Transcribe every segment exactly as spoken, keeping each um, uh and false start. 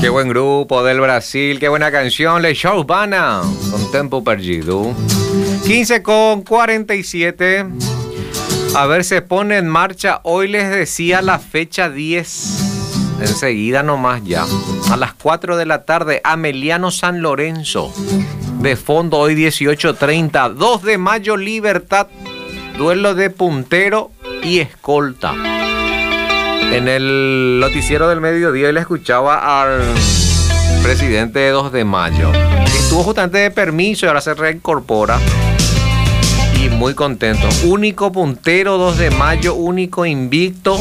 Qué buen grupo del Brasil, qué buena canción, Le Show Bana, con Tempo Perdido. quince con cuarenta y siete. A ver, se pone en marcha. Hoy les decía la fecha diez. Enseguida nomás ya. A las cuatro de la tarde, Ameliano San Lorenzo. De fondo hoy dieciocho treinta. dos de mayo, Libertad. Duelo de puntero y escolta. En el noticiero del mediodía le escuchaba al presidente de dos de mayo. Que estuvo justamente de permiso y ahora se reincorpora. Y muy contento. Único puntero, dos de mayo, único invicto.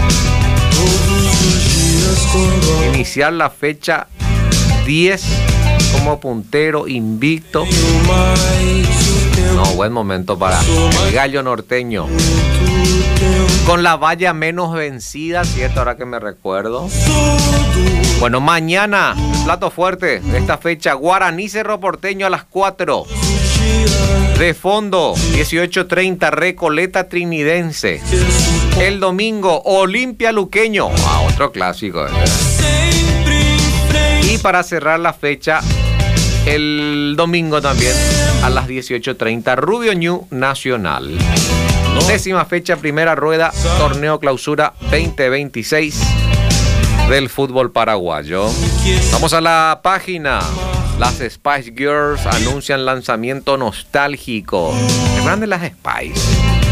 Iniciar la fecha diez como puntero invicto. No, buen momento para el gallo norteño. Con la valla menos vencida, ¿cierto? Ahora que me recuerdo. Bueno, mañana, plato fuerte de esta fecha, Guaraní Cerro Porteño a las cuatro. De fondo, dieciocho treinta, Recoleta Trinidense. El domingo, Olimpia Luqueño. Ah, otro clásico. ¿eh? Y para cerrar la fecha, el domingo también, a las dieciocho treinta, Rubio Ñu Nacional. Décima fecha, primera rueda, torneo clausura veinte veintiséis del fútbol paraguayo. Vamos a la página. Las Spice Girls anuncian lanzamiento nostálgico. ¿Qué grande las Spice?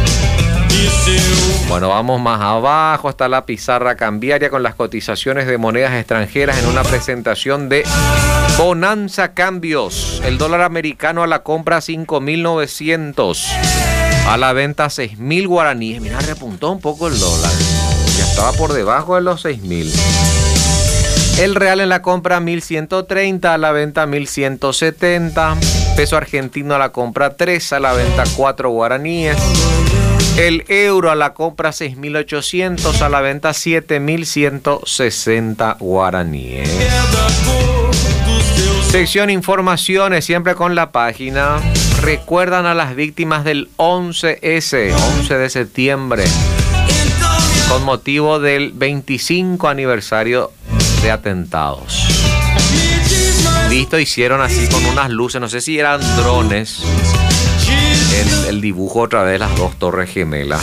Bueno, vamos más abajo. Está la pizarra cambiaria con las cotizaciones de monedas extranjeras en una presentación de Bonanza Cambios. El dólar americano a la compra cinco mil novecientos. A la venta seis mil guaraníes. Mira, repuntó un poco el dólar. Ya estaba por debajo de los seis mil. El real en la compra mil ciento treinta, a la venta mil ciento setenta. Peso argentino a la compra tres, a la venta cuatro guaraníes. El euro a la compra seis mil ochocientos, a la venta siete mil ciento sesenta guaraníes. Sección informaciones, siempre con la página. Recuerdan a las víctimas del once ese, once de septiembre, con motivo del veinticinco aniversario de atentados. Visto, hicieron así con unas luces, no sé si eran drones, el, el dibujo otra vez de las dos torres gemelas.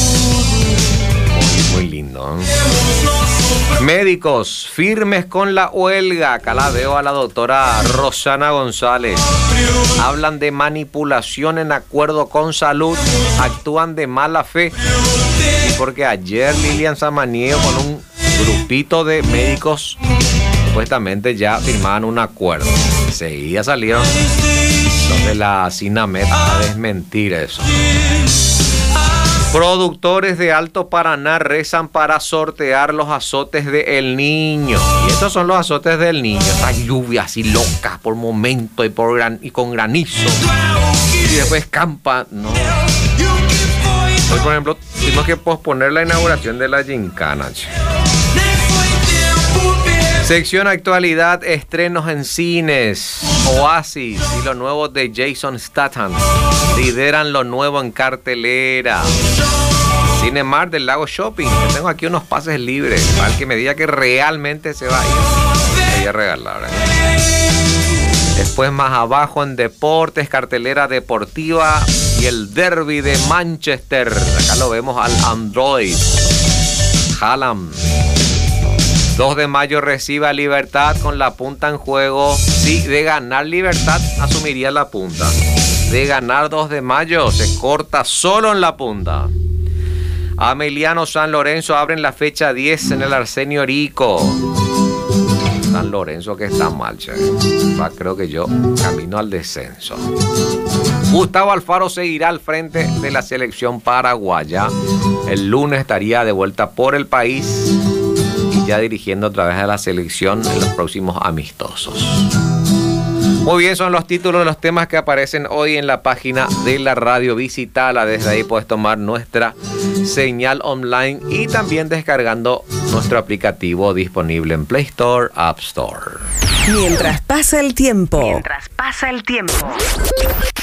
Muy, muy lindo, ¿eh? Médicos firmes con la huelga. Acá la veo a la doctora Rosana González. Hablan de manipulación en acuerdo con salud. Actúan de mala fe. Y porque ayer Lilian Samaniego con un grupito de médicos supuestamente ya firmaban un acuerdo. Enseguida salieron los de la SINAMED a desmentir eso. Productores de Alto Paraná rezan para sortear los azotes de El Niño. Y estos son los azotes del Niño. Estas lluvias así locas por momento y, por gran, y con granizo. Y después campa. No. Hoy, por ejemplo, tuvimos que posponer la inauguración de la Gincana. Sección actualidad, estrenos en cines. Oasis y lo nuevo de Jason Statham lideran lo nuevo en cartelera. Cinemark del Lago Shopping. Yo tengo aquí unos pases libres para el que me diga que realmente se va a ir. Me voy a regalar, ¿eh? Después más abajo en deportes, cartelera deportiva y el derby de Manchester. Acá lo vemos al Android. Haaland. dos de mayo recibe a Libertad con la punta en juego. Sí, de ganar Libertad asumiría la punta. De ganar dos de mayo se corta solo en la punta. Ameliano San Lorenzo abren la fecha diez en el Arsenio Rico. San Lorenzo que está mal, che. Va, creo que yo camino al descenso. Gustavo Alfaro seguirá al frente de la selección paraguaya. El lunes estaría de vuelta por el país y ya dirigiendo otra vez a la selección en los próximos amistosos. Muy bien, son los títulos de los temas que aparecen hoy en la página de la radio. Visítala, desde ahí puedes tomar nuestra señal online y también descargando nuestro aplicativo disponible en Play Store, App Store. Mientras pasa el tiempo. Mientras pasa el tiempo.